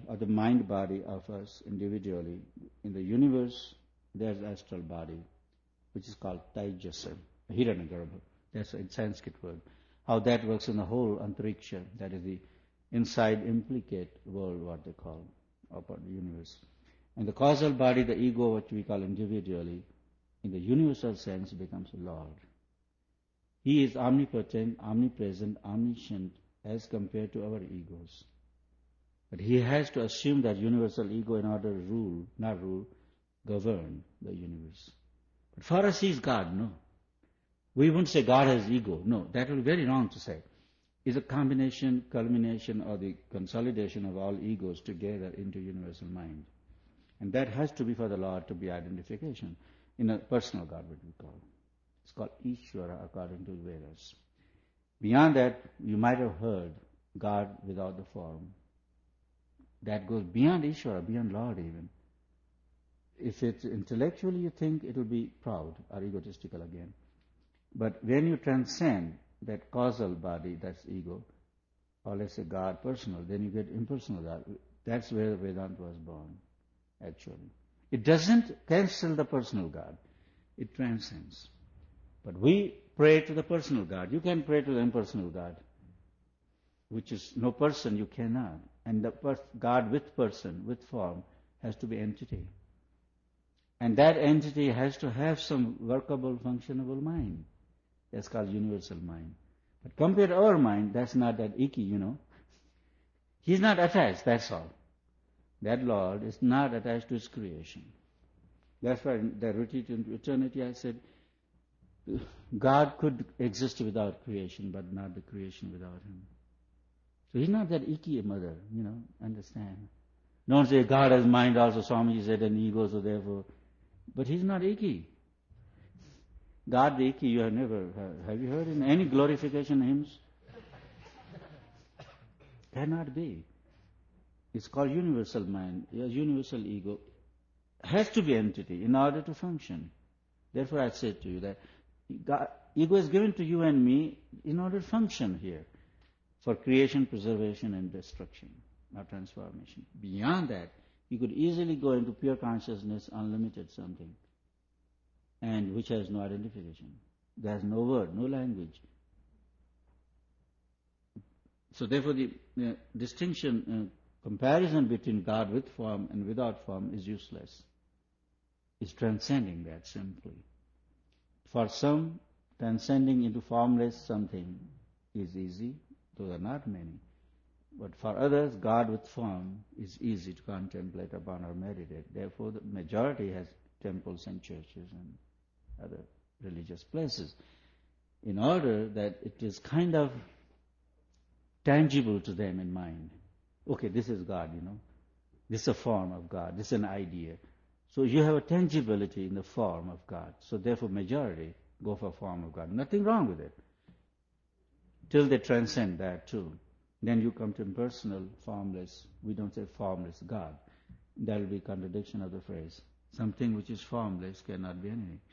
or the mind body of us individually. In the universe, there's astral body, which is called Taijasa, Hiranyagarbha. That's a Sanskrit word. How that works in the whole antariksha, that is the inside implicate world, what they call, about the universe. And the causal body, the ego, what we call individually, in the universal sense becomes Lord. He is omnipotent, omnipresent, omniscient as compared to our egos. But he has to assume that universal ego in order to govern the universe. But for us he is God, no. We wouldn't say God has ego. No, that would be very wrong to say. It's a combination, culmination, or the consolidation of all egos together into universal mind. And that has to be for the Lord to be identification. In a personal God, what we call. It's called Ishvara according to the Vedas. Beyond that, you might have heard God without the form. That goes beyond Ishvara, beyond Lord even. If it's intellectually you think, it will be proud or egotistical again. But when you transcend that causal body, that's ego, or let's say God personal, then you get impersonal God. That's where Vedanta was born, actually. It doesn't cancel the personal God. It transcends. But we pray to the personal God. You can pray to the impersonal God, which is no person, you cannot. And the God with person, with form, has to be entity. And that entity has to have some workable, functionable mind. That's called universal mind. But compared to our mind, that's not that icky, you know. He's not attached, that's all. That Lord is not attached to His creation. That's why in the retreat into eternity I said, God could exist without creation, but not the creation without Him. So He's not that icky a mother, you know, understand. Don't say God has mind also, Swamiji said, and ego, so therefore. But He's not icky. God the icky, you have never heard. Have you heard in any glorification hymns? Cannot be. It's called universal mind, universal ego. Has to be entity in order to function. Therefore I said to you that God, ego is given to you and me in order to function here for creation, preservation and destruction, not transformation. Beyond that, you could easily go into pure consciousness, unlimited something, and which has no identification. There has no word, no language. So therefore the distinction, comparison between God with form and without form is useless. It's transcending that simply. For some, transcending into formless something is easy, though there are not many. But for others, God with form is easy to contemplate upon or meditate. Therefore, the majority has temples and churches and other religious places, in order that it is kind of tangible to them in mind. Okay, this is God, you know. This is a form of God. This is an idea. So you have a tangibility in the form of God. So therefore majority go for form of God. Nothing wrong with it. Till they transcend that too. Then you come to impersonal, formless. We don't say formless God. That will be contradiction of the phrase. Something which is formless cannot be anything.